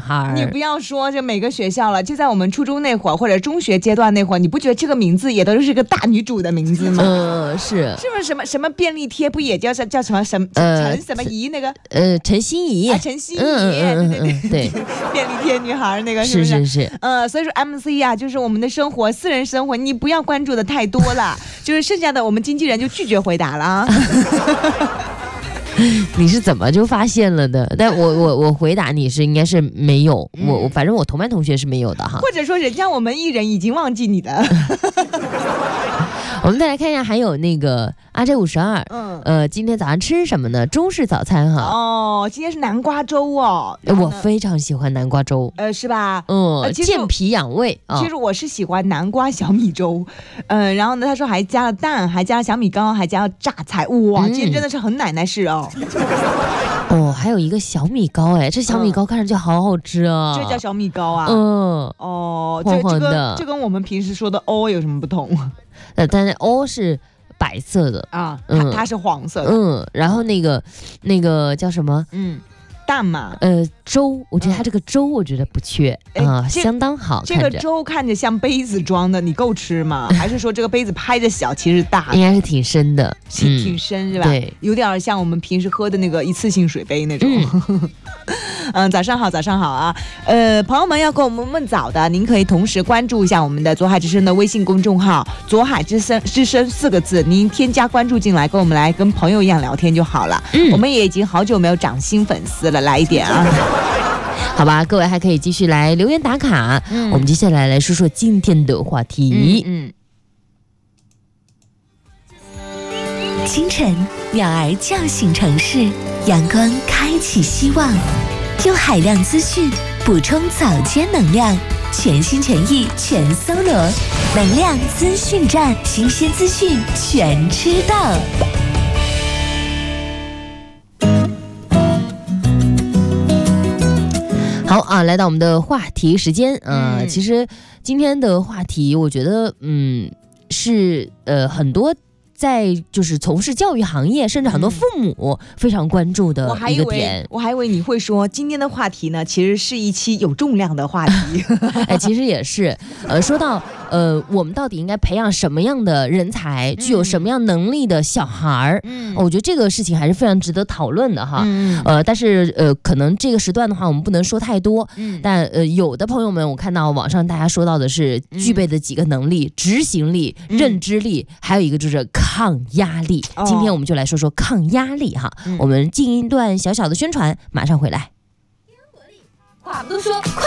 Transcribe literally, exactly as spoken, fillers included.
孩。 你不要说这每个学校了，就在我们初中那会儿或者中学阶段那会儿，你不觉得这个名字也都是个大女主的名字吗？ 嗯、呃，是。 是不是什么什么便利贴不也叫叫什么什么陈什么怡那个？ 呃，陈心怡。 啊，陈心怡， 嗯、 对对对对， 便利贴女孩那个是不是？是是是。 呃，所以说 M C 呀、啊，就是我们的生活、私人生活，你不要关注的太多了，就是剩下的我们经纪人就拒绝回答了啊。 你是怎么就发现了的？但我我我回答你是应该是没有，嗯、我反正我同班同学是没有的哈。 或者说人家我们艺人已经忘记你的。 我们再来看一下，还有那个阿 J 五十二，嗯，呃，今天早上吃什么呢？中式早餐哈。 哦，今天是南瓜粥哦。 我非常喜欢南瓜粥， 呃，是吧？ 嗯，呃、健脾养胃。 其实我是喜欢南瓜小米粥，嗯、呃，然后呢，他说还加了蛋，还加了小米糕，还加了榨菜，哇，今天真的是很奶奶式哦。 哦，还有一个小米糕，哎，这小米糕看上去好好吃啊！ 这叫小米糕啊？ 嗯， 哦， 黄黄的， 这跟这跟我们平时说的哦有什么不同？ 呃，但是哦是白色的啊，它它是黄色的。 嗯，然后那个那个叫什么？ 嗯。蛋嘛， 呃，粥，我觉得它这个粥我觉得不缺啊、呃，相当好看着。 这个粥看着像杯子装的，你够吃吗？还是说这个杯子拍着小，其实大？ 应该是挺深的， 挺、嗯、挺深是吧？ 对， 有点像我们平时喝的那个一次性水杯那种。嗯，嗯早上好，早上好啊！呃，朋友们要跟我们问早的，您可以同时关注一下我们的左海之声的微信公众号“左海之声之声”四个字，您添加关注进来，跟我们来跟朋友一样聊天就好了。嗯，我们也已经好久没有涨新粉丝了。来一点啊， 好吧，各位还可以继续来留言打卡。嗯，我们接下来来说说今天的话题。 嗯， 嗯清晨，鸟儿叫醒城市，阳光开启希望，用海量资讯补充早间能量，全心全意全搜罗，能量资讯站，新鲜资讯全知道。 好啊，来到我们的话题时间，呃，嗯、其实今天的话题，我觉得，嗯，是呃很多在就是从事教育行业，甚至很多父母非常关注的一个点。 我还以为你会说今天的话题呢，其实是一期有重量的话题。 哎，其实也是，呃，说到呃，我们到底应该培养什么样的人才，具有什么样能力的小孩儿？嗯，我觉得这个事情还是非常值得讨论的哈。嗯，呃，但是呃，可能这个时段的话，我们不能说太多。嗯，但呃，有的朋友们，我看到网上大家说到的是具备的几个能力：执行力、认知力，还有一个就是抗压力。哦、今天我们就来说说抗压力哈。嗯、我们进一段小小的宣传，马上回来。 话不多说，快